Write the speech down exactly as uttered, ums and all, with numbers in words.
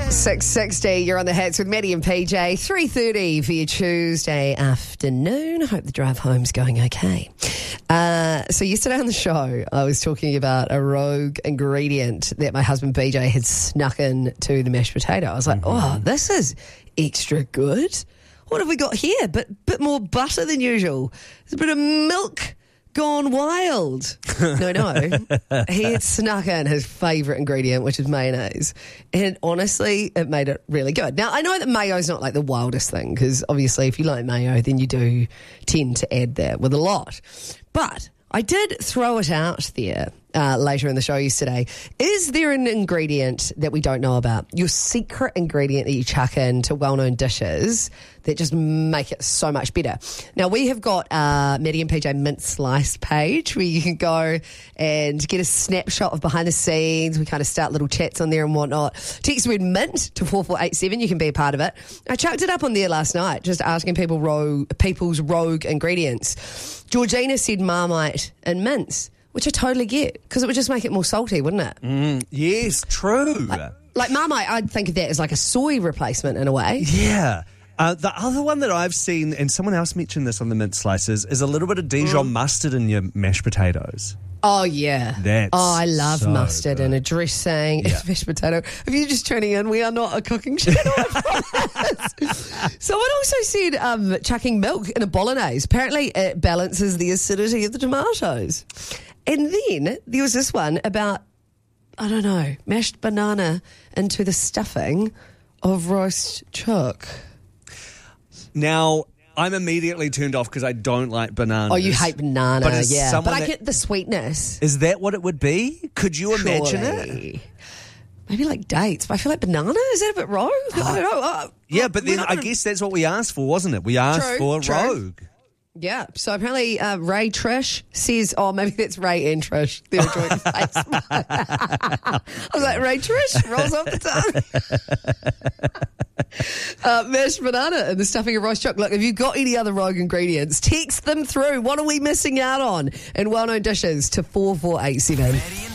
six sixty, you're on the hits with Maddie and P J. three thirty for your Tuesday afternoon. I hope the drive home's going okay. Uh, so yesterday on the show, I was talking about a rogue ingredient that my husband B J had snuck in to the mashed potato. I was like, mm-hmm. oh, this is extra good. What have we got here? Bit, bit more butter than usual. There's a bit of milk gone wild. No, no. He had snuck in his favourite ingredient, which is mayonnaise. And honestly, it made it really good. Now, I know that mayo is not like the wildest thing, because obviously if you like mayo, then you do tend to add that with a lot. But I did throw it out there uh, later in the show yesterday. Is there an ingredient that we don't know about? Your secret ingredient that you chuck into well-known dishes that just make it so much better. Now, we have got uh, Maddie and P J Mint Slice page where you can go and get a snapshot of behind the scenes. We kind of start little chats on there and whatnot. Text the word mint to four four eight seven. You can be a part of it. I chucked it up on there last night, just asking people rogue, people's rogue ingredients. Georgina said Marmite and mince, which I totally get, because it would just make it more salty, wouldn't it? Mm, yes, true. Like, like Marmite, I'd think of that as like a soy replacement in a way. Yeah. Uh, the other one that I've seen, and someone else mentioned this on the mint slices, is a little bit of Dijon mm. mustard in your mashed potatoes. Oh, yeah. That's oh, I love so mustard good. in a dressing. Yeah. It's mashed potato. If you're just tuning in, we are not a cooking channel. Someone also said um, chucking milk in a bolognese. Apparently it balances the acidity of the tomatoes. And then there was this one about, I don't know, mashed banana into the stuffing of roast chook. Now, I'm immediately turned off because I don't like bananas. Oh, you hate banana, but yeah. But I that, get the sweetness. Is that what it would be? Could you Surely. imagine it? Maybe like dates, but I feel like banana, is that a bit rogue? I don't know. Uh, yeah, but then I guess that's what we asked for, wasn't it? We asked true, for true. rogue. Yeah, so apparently uh, Ray Trish says, oh, maybe that's Ray and Trish. They were doing face. I was like, Ray Trish rolls off the tongue. uh, mashed banana and the stuffing of roast chook. Look, if you've got any other rogue ingredients, text them through. What are we missing out on in well-known dishes to four four eight seven.